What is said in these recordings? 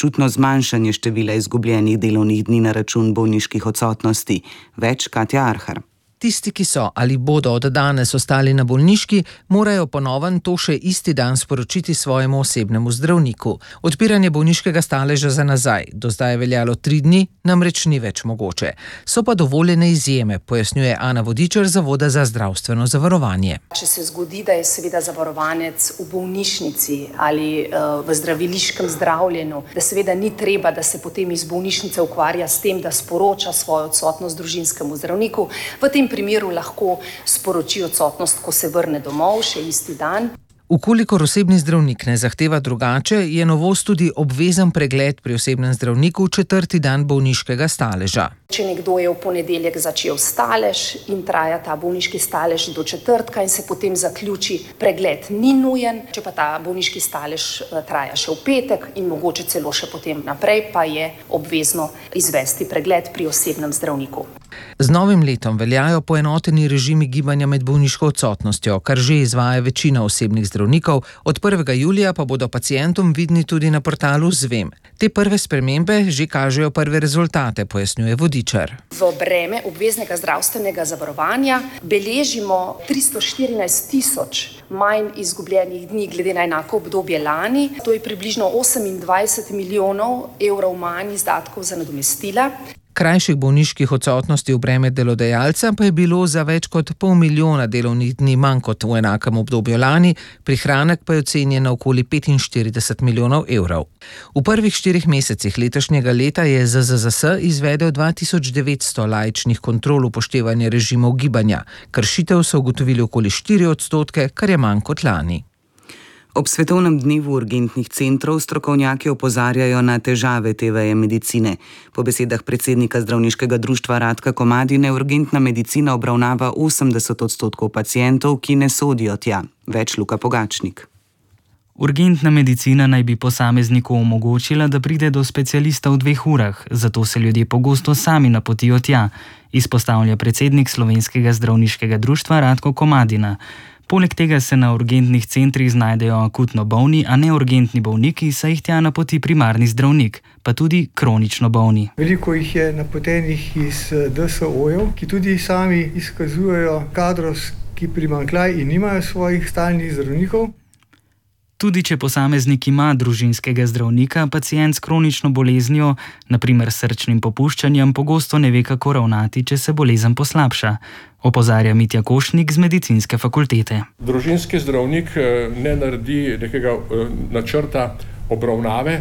občutno zmanjšanje števila izgubljenih delovnih dni na račun bolniških odsotnosti. Več Katja Arhar. Tisti, ki so ali bodo od danes ostali na bolniški, morajo po novem to še isti dan sporočiti svojemu osebnemu zdravniku. Odpiranje bolniškega staleža za nazaj, do zdaj je veljalo 3 dni, namreč ni več mogoče. So pa dovoljene izjeme, pojasnjuje Ana Vodičar z Zavoda za zdravstveno zavarovanje. Če se zgodi, da je seveda zavarovanec v bolnišnici ali v zdraviliškem zdravljenju, da seveda ni treba, da se potem iz bolnišnice ukvarja s tem, da sporoča svojo odsotnost družinskemu zdravniku, v tem primeru lahko sporoči odsotnost, ko se vrne domov, še isti dan. Ukolikor osebni zdravnik ne zahteva drugače, je novost tudi obvezen pregled pri osebnem zdravniku 4. dan bolniškega staleža. Če nekdo je v ponedeljek začel stalež in traja ta bolniški stalež do četrtka in se potem zaključi, pregled ni nujen. Če pa ta bolniški stalež traja še v petek in mogoče celo še potem naprej, pa je obvezno izvesti pregled pri osebnem zdravniku. Z novim letom veljajo poenoteni režimi gibanja med bolniško odsotnostjo, kar že izvaja večina osebnih zdravnikov, od 1. julija pa bodo pacientom vidni tudi na portalu Zvem. Te prve spremembe že kažejo prve rezultate, pojasnjuje Vodičar. V breme obveznega zdravstvenega zavarovanja beležimo 314.000 manj izgubljenih dni glede na enako obdobje lani. To je približno 28 milijonov evrov manj izdatkov za nadomestila. Krajših bolniških odsotnosti v breme delodajalca pa je bilo za več kot 500.000 delovnih dni manj kot v enakem obdobju lani, prihranek pa je ocenjen na okoli 45 milijonov evrov. V prvih 4 mesecih letošnjega leta je ZZZS izvedel 2900 laičnih kontrol upoštevanja režimov gibanja. Kršitev so ugotovili okoli 4%, kar je manj kot lani. Ob svetovnem dnevu urgentnih centrov strokovnjaki opozarjajo na težave te veje medicine. Po besedah predsednika zdravniškega društva Radka Komadine urgentna medicina obravnava 80% pacientov, ki ne sodijo tja. Več Luka Pogačnik. Urgentna medicina naj bi posamezniku omogočila, da pride do specialista v 2 urah, zato se ljudje pogosto sami napotijo tja, izpostavlja predsednik Slovenskega zdravniškega društva Radko Komadina. Poleg tega se na urgentnih centrih znajdejo akutno bolni, a ne urgentni bolniki, saj jih tja napoti primarni zdravnik, pa tudi kronično bolni. Veliko jih je napotenih iz DSO-jev, ki tudi sami izkazujejo kadrovski primanjkljaj in nimajo svojih stalnih zdravnikov. Tudi če posameznik ima družinskega zdravnika, pacient s kronično boleznijo, naprimer srčnim popuščanjem, pogosto ne ve, kako ravnati, če se bolezen poslabša, opozarja Mitja Košnik z medicinske fakultete. Družinski zdravnik ne naredi nekega načrta obravnave,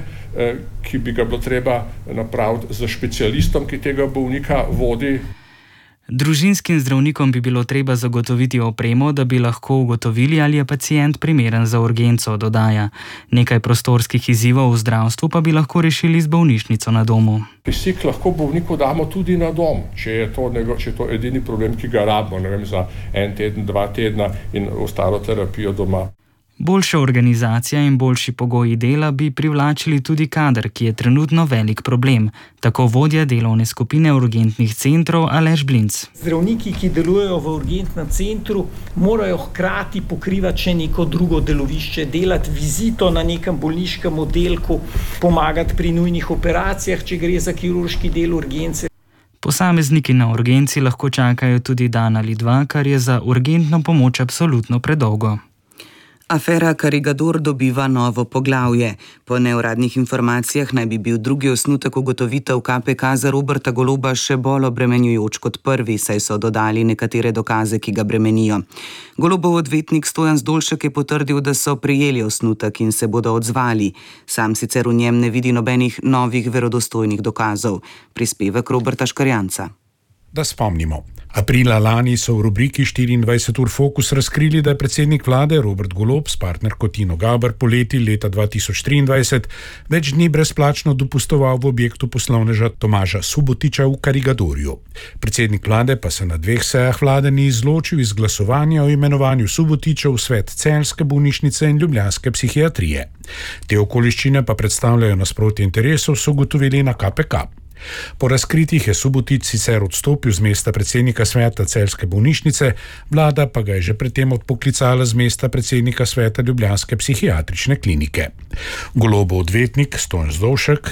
ki bi ga bilo treba napraviti z specialistom, ki tega bolnika vodi. Družinskim zdravnikom bi bilo treba zagotoviti opremo, da bi lahko ugotovili, ali je pacient primeren za urgenco, dodaja. Nekaj prostorskih izzivov v zdravstvu pa bi lahko rešili z bolnišnico na domu. Kisik lahko bolniku damo tudi na dom, če je to edini problem, ki ga rabimo, za 1 teden, 2 tedna in ostalo terapijo doma. Boljša organizacija in boljši pogoji dela bi privlačili tudi kader, ki je trenutno velik problem, tako vodja delovne skupine urgentnih centrov Aleš Blinc. Zdravniki, ki delujejo v urgentnem centru, morajo hkrati pokrivati še neko drugo delovišče, delati vizito na nekem bolniškem oddelku, pomagati pri nujnih operacijah, če gre za kirurški del urgence. Posamezniki na urgenci lahko čakajo tudi dan ali 2, kar je za urgentno pomoč absolutno predolgo. Afera Karigador dobiva novo poglavje. Po neuradnih informacijah naj bi bil drugi osnutek ugotovitev KPK za Roberta Goloba še bolj obremenjujoč kot prvi, saj so dodali nekatere dokaze, ki ga bremenijo. Golobov odvetnik Stojan Zdolšek je potrdil, da so prejeli osnutek in se bodo odzvali. Sam sicer v njem ne vidi nobenih novih verodostojnih dokazov. Prispevek Roberta Škarjanca. Da spomnimo. Aprila lani so v rubriki 24 ur Fokus razkrili, da je predsednik vlade Robert Golob s partnerko Tino Gaber poleti leta 2023 več dni brezplačno dopustoval v objektu poslovneža Tomaža Subotiča v Karigadorju. Predsednik vlade pa se na 2 sejah vlade ni izločil iz glasovanja o imenovanju Subotiča v svet Celjske bolnišnice in ljubljanske psihiatrije. Te okoliščine pa predstavljajo nasprotje interesov, so ugotovili na KPK. Po razkritjih je Subotič sicer odstopil z mesta predsednika sveta Celjske bolnišnice, vlada pa ga je že predtem odpoklicala z mesta predsednika sveta ljubljanske psihiatrične klinike. Golobov odvetnik Stojan Zdolšek